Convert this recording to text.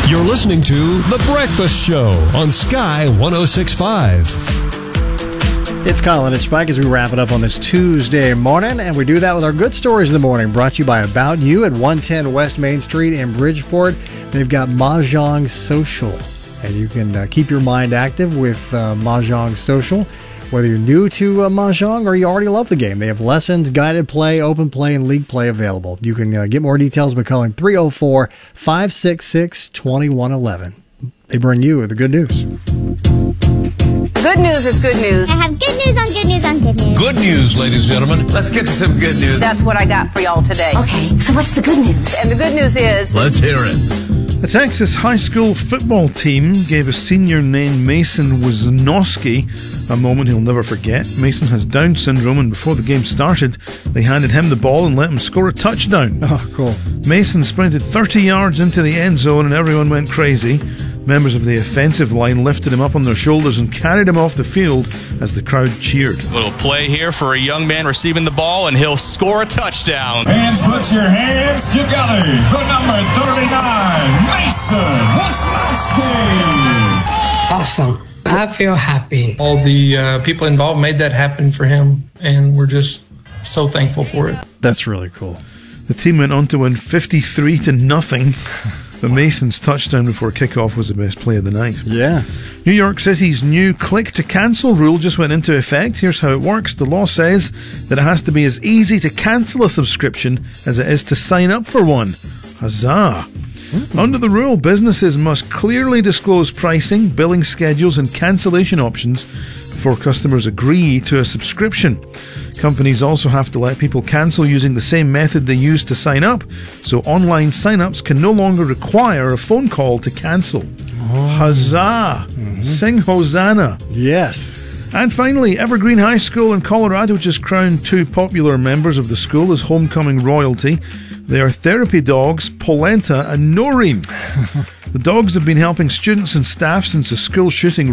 You're listening to The Breakfast Show on Sky 106.5. It's Colin and Spike as we wrap it up on this Tuesday morning, and we do that with our good stories of the morning, brought to you by About You at 110 West Main Street in Bridgeport. They've got Mahjong Social, and you can keep your mind active with Mahjong Social. Whether you're new to Mahjong or you already love the game, they have lessons, guided play, open play, and league play available. You can get more details by calling 304-566-2111. They bring you the good news. Good news is good news. I have good news on good news on good news. Good news, ladies and gentlemen. Let's get to some good news. That's what I got for y'all today. Okay, so what's the good news? And the good news is... Let's hear it. A Texas high school football team gave a senior named Mason Wisnowski a moment he'll never forget. Mason has Down syndrome, and before the game started, they handed him the ball and let him score a touchdown. Oh, cool. Mason sprinted 30 yards into the end zone and everyone went crazy. Members of the offensive line lifted him up on their shoulders and carried him off the field as the crowd cheered. A little play here for a young man receiving the ball, and he'll score a touchdown. Hands, put your hands together for number 39, Mason Wisnowski. Awesome. I feel happy. All the people involved made that happen for him, and we're just so thankful for it. That's really cool. The team went on to win 53-0. But Mason's touchdown before kickoff was the best play of the night. Yeah. New York City's new click-to-cancel rule just went into effect. Here's how it works. The law says that it has to be as easy to cancel a subscription as it is to sign up for one. Huzzah! Under the rule, businesses must clearly disclose pricing, billing schedules, and cancellation options before customers agree to a subscription. Companies also have to let people cancel using the same method they used to sign up, so online sign-ups can no longer require a phone call to cancel. Huzzah! Sing Hosanna! Yes. And finally, Evergreen High School in Colorado just crowned two popular members of the school as homecoming royalty. They are therapy dogs, Polenta and Noreen. The dogs have been helping students and staff since a school shooting